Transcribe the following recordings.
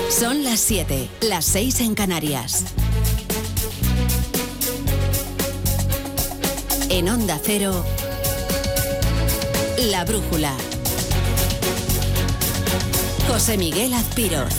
Son las 7, las 6 en Canarias. En Onda Cero, La Brújula. José Miguel Azpiroz.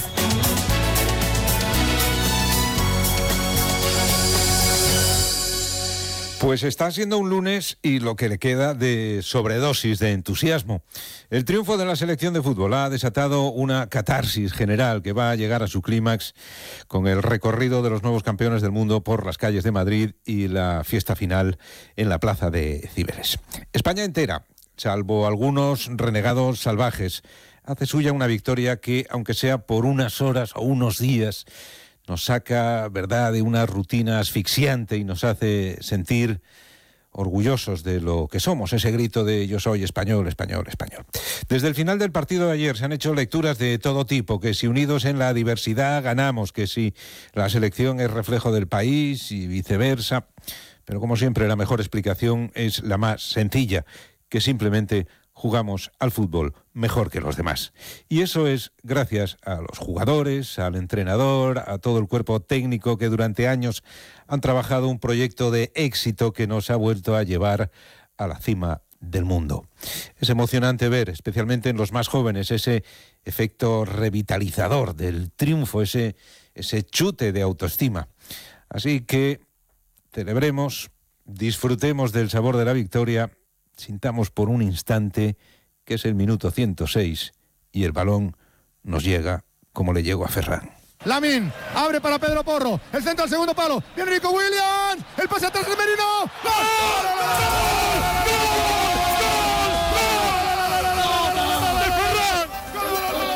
Pues está siendo un lunes y lo que le queda de sobredosis de entusiasmo. El triunfo de la selección de fútbol ha desatado una catarsis general que va a llegar a su clímax con el recorrido de los nuevos campeones del mundo por las calles de Madrid y la fiesta final en la plaza de Ciberes. España entera, salvo algunos renegados salvajes, hace suya una victoria que, aunque sea por unas horas o unos días, nos saca, ¿verdad?, de una rutina asfixiante y nos hace sentir orgullosos de lo que somos, ese grito de yo soy español, español, español. Desde el final del partido de ayer se han hecho lecturas de todo tipo, que si unidos en la diversidad ganamos, que si la selección es reflejo del país y viceversa, pero como siempre la mejor explicación es la más sencilla, que simplemente jugamos al fútbol mejor que los demás. Y eso es gracias a los jugadores, al entrenador, a todo el cuerpo técnico que durante años han trabajado un proyecto de éxito que nos ha vuelto a llevar a la cima del mundo. Es emocionante ver, especialmente en los más jóvenes, ese efecto revitalizador del triunfo, ese chute de autoestima. Así que celebremos, disfrutemos del sabor de la victoria, sintamos por un instante que es el minuto 106 y el balón nos llega como le llegó a Ferran. Lamine abre para Pedro Porro, el centro al segundo palo, viene Nico Williams, el pase atrás de Merino, ¡gol!